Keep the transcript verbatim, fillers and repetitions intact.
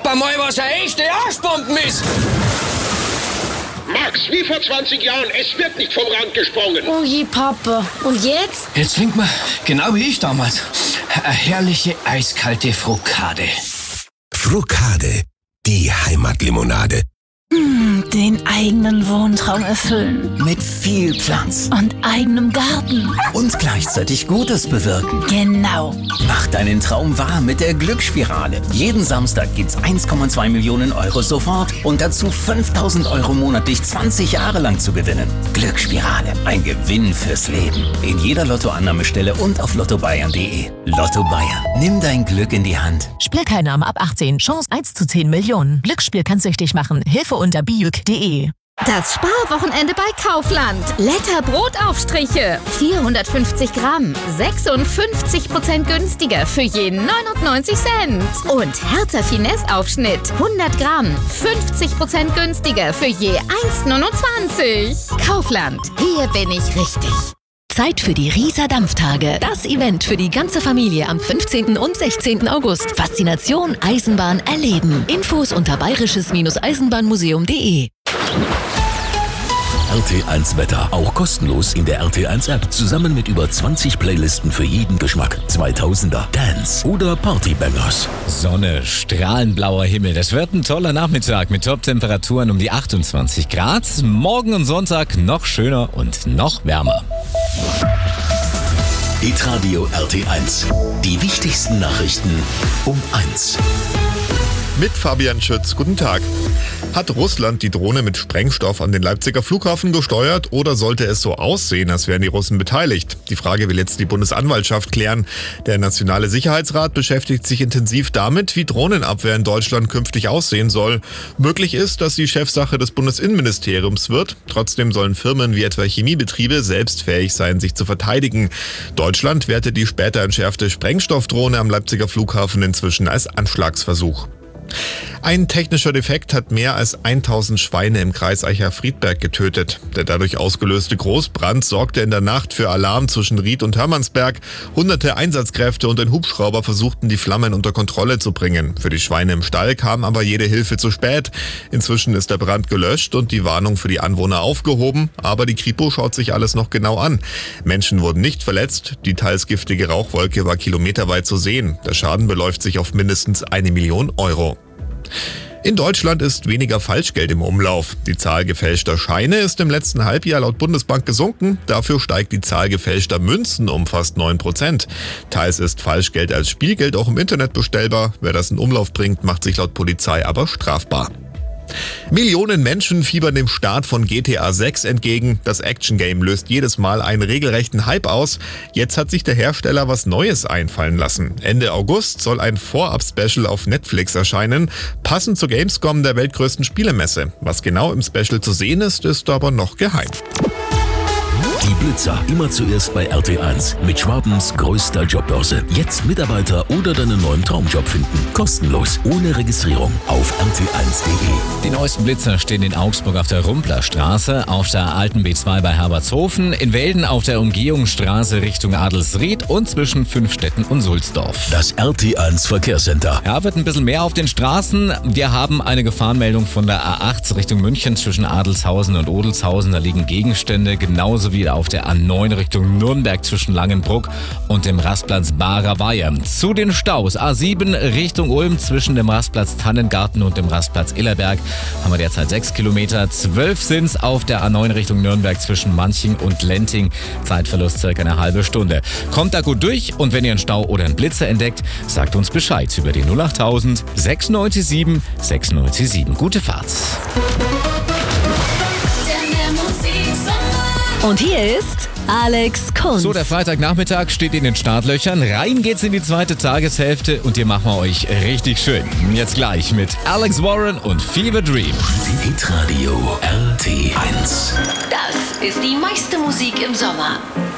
Papa mal, was eine echte Arschbomben ist. Max, wie vor zwanzig Jahren, es wird nicht vom Rand gesprungen. Oh je, Papa. Und jetzt? Jetzt trinkt man, genau wie ich damals, eine herrliche eiskalte Frukade. Frukade, die Heimatlimonade. Mmh, den eigenen Wohntraum erfüllen. Mit viel Platz. Und eigenem Garten. Und gleichzeitig Gutes bewirken. Genau. Mach deinen Traum wahr mit der Glücksspirale. Jeden Samstag gibt's eins Komma zwei Millionen Euro sofort und dazu fünftausend Euro monatlich zwanzig Jahre lang zu gewinnen. Glücksspirale, ein Gewinn fürs Leben. In jeder Lottoannahmestelle und auf lotto bayern punkt de. Lotto Bayern, nimm dein Glück in die Hand. Spielteilnahme ab achtzehn, Chance eins zu zehn Millionen. Glücksspiel kann süchtig machen. Hilfe unter biuk punkt de. Das Sparwochenende bei Kaufland. Letter Brotaufstriche. vierhundertfünfzig Gramm. sechsundfünfzig Prozent günstiger für je neunundneunzig Cent. Und Hertha Finesse Aufschnitt. hundert Gramm. fünfzig Prozent günstiger für je eins neunundzwanzig. Kaufland. Hier bin ich richtig. Zeit für die Rieser Dampftage. Das Event für die ganze Familie am fünfzehnten und sechzehnten August. Faszination Eisenbahn erleben. Infos unter bayerisches-eisenbahnmuseum punkt de. R T eins Wetter, auch kostenlos in der R T eins App, zusammen mit über zwanzig Playlisten für jeden Geschmack. zweitausender, Dance oder Partybangers. Sonne, strahlenblauer Himmel. Das wird ein toller Nachmittag mit Top-Temperaturen um die achtundzwanzig Grad. Morgen und Sonntag noch schöner und noch wärmer. Hitradio R T eins. Die wichtigsten Nachrichten um eins. Mit Fabian Schütz, guten Tag. Hat Russland die Drohne mit Sprengstoff an den Leipziger Flughafen gesteuert oder sollte es so aussehen, als wären die Russen beteiligt? Die Frage will jetzt die Bundesanwaltschaft klären. Der Nationale Sicherheitsrat beschäftigt sich intensiv damit, wie Drohnenabwehr in Deutschland künftig aussehen soll. Möglich ist, dass die Chefsache des Bundesinnenministeriums wird. Trotzdem sollen Firmen wie etwa Chemiebetriebe selbst fähig sein, sich zu verteidigen. Deutschland wertet die später entschärfte Sprengstoffdrohne am Leipziger Flughafen inzwischen als Anschlagsversuch. Ein technischer Defekt hat mehr als tausend Schweine im Kreis Eicher-Friedberg getötet. Der dadurch ausgelöste Großbrand sorgte in der Nacht für Alarm zwischen Ried und Hermannsberg. Hunderte Einsatzkräfte und ein Hubschrauber versuchten, die Flammen unter Kontrolle zu bringen. Für die Schweine im Stall kam aber jede Hilfe zu spät. Inzwischen ist der Brand gelöscht und die Warnung für die Anwohner aufgehoben. Aber die Kripo schaut sich alles noch genau an. Menschen wurden nicht verletzt. Die teils giftige Rauchwolke war kilometerweit zu sehen. Der Schaden beläuft sich auf mindestens eine Million Euro. In Deutschland ist weniger Falschgeld im Umlauf. Die Zahl gefälschter Scheine ist im letzten Halbjahr laut Bundesbank gesunken. Dafür steigt die Zahl gefälschter Münzen um fast neun Prozent. Teils ist Falschgeld als Spielgeld auch im Internet bestellbar. Wer das in Umlauf bringt, macht sich laut Polizei aber strafbar. Millionen Menschen fiebern dem Start von G T A sechs entgegen. Das Action-Game löst jedes Mal einen regelrechten Hype aus. Jetzt hat sich der Hersteller was Neues einfallen lassen. Ende August soll ein Vorab-Special auf Netflix erscheinen, passend zur Gamescom, der weltgrößten Spielemesse. Was genau im Special zu sehen ist, ist aber noch geheim. Die Blitzer, immer zuerst bei R T eins. Mit Schwabens größter Jobbörse. Jetzt Mitarbeiter oder deinen neuen Traumjob finden. Kostenlos, ohne Registrierung. Auf r t eins punkt de. Die neuesten Blitzer stehen in Augsburg auf der Rumplerstraße, auf der alten B zwei bei Herbertshofen, in Welden auf der Umgehungsstraße Richtung Adelsried und zwischen Fünfstetten und Sulzdorf. Das R T eins Verkehrscenter. Ja, wird ein bisschen mehr auf den Straßen. Wir haben eine Gefahrenmeldung von der A acht Richtung München zwischen Adelshausen und Odelshausen. Da liegen Gegenstände, genauso wie auf der A neun Richtung Nürnberg zwischen Langenbruck und dem Rastplatz Barer Weiher. Zu den Staus A sieben Richtung Ulm zwischen dem Rastplatz Tannengarten und dem Rastplatz Illerberg haben wir derzeit sechs Kilometer. zwölf sind's auf der A neun Richtung Nürnberg zwischen Manching und Lenting. Zeitverlust circa eine halbe Stunde. Kommt da gut durch und wenn ihr einen Stau oder einen Blitzer entdeckt, sagt uns Bescheid über die null achttausend sechs neun sieben sechs neun sieben. Gute Fahrt. Und hier ist Alex Kunz. So, der Freitagnachmittag steht in den Startlöchern. Rein geht's in die zweite Tageshälfte und hier machen wir euch richtig schön. Jetzt gleich mit Alex Warren und Fever Dream. Hitradio R T eins. Das ist die meiste Musik im Sommer.